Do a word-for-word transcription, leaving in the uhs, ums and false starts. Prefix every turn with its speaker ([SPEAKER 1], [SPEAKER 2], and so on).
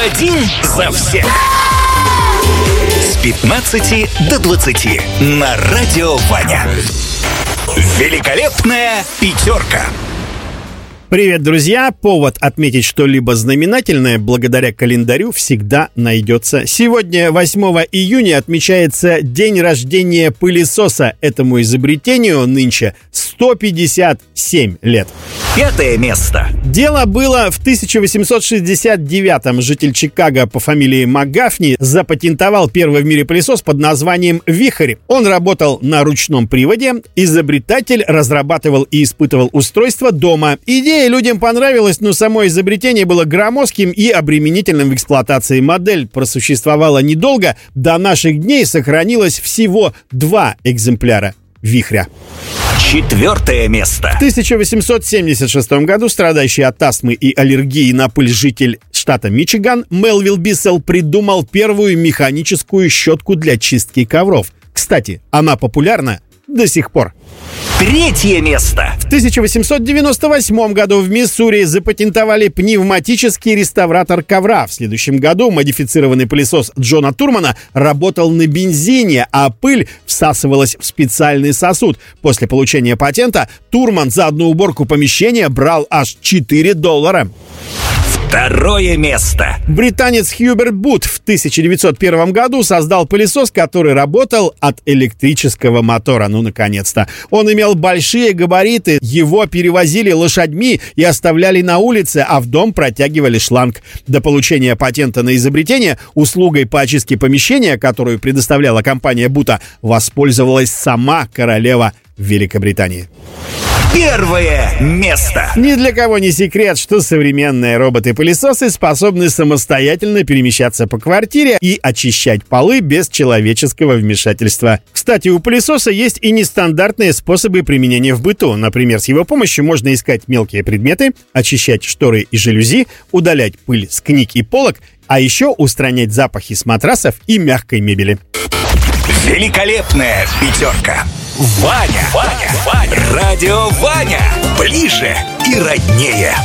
[SPEAKER 1] Один за всех. С пятнадцати до двадцати на Радио Ваня. Великолепная пятерка.
[SPEAKER 2] Привет, друзья! Повод отметить что-либо знаменательное благодаря календарю всегда найдется. Сегодня, восьмого июня, отмечается день рождения пылесоса. Этому изобретению нынче сто пятьдесят семь лет.
[SPEAKER 1] Пятое место.
[SPEAKER 2] Дело было в тысяча восемьсот шестьдесят девятом. Житель Чикаго по фамилии МакГафни запатентовал первый в мире пылесос под названием «Вихрь». Он работал на ручном приводе. Изобретатель разрабатывал и испытывал устройство дома. Идея людям понравилась, но само изобретение было громоздким и обременительным в эксплуатации. Модель просуществовала недолго. До наших дней сохранилось всего два экземпляра «Вихря».
[SPEAKER 1] Четвертое место.
[SPEAKER 2] В тысяча восемьсот семьдесят шестом году страдающий от астмы и аллергии на пыль житель штата Мичиган Мелвилл Биссел придумал первую механическую щетку для чистки ковров. Кстати, она популярна до сих пор.
[SPEAKER 1] Третье место.
[SPEAKER 2] В тысяча восемьсот девяносто восьмом году в Миссури запатентовали пневматический реставратор ковра. В следующем году модифицированный пылесос Джона Турмана работал на бензине, а пыль всасывалась в специальный сосуд. После получения патента Турман за одну уборку помещения брал аж четыре доллара.
[SPEAKER 1] Второе место.
[SPEAKER 2] Британец Хьюберт Бут в тысяча девятьсот первом году создал пылесос, который работал от электрического мотора. Ну, наконец-то. Он имел большие габариты, его перевозили лошадьми и оставляли на улице, а в дом протягивали шланг. До получения патента на изобретение услугой по очистке помещения, которую предоставляла компания Бута, воспользовалась сама королева Великобритании.
[SPEAKER 1] Первое место.
[SPEAKER 2] Ни для кого не секрет, что современные роботы-пылесосы способны самостоятельно перемещаться по квартире и очищать полы без человеческого вмешательства. Кстати, у пылесоса есть и нестандартные способы применения в быту. Например, с его помощью можно искать мелкие предметы, очищать шторы и жалюзи, удалять пыль с книг и полок, а еще устранять запахи с матрасов и мягкой мебели.
[SPEAKER 1] Великолепная пятерка. Ваня, Ваня, Ваня, Радио Ваня. Ближе и роднее.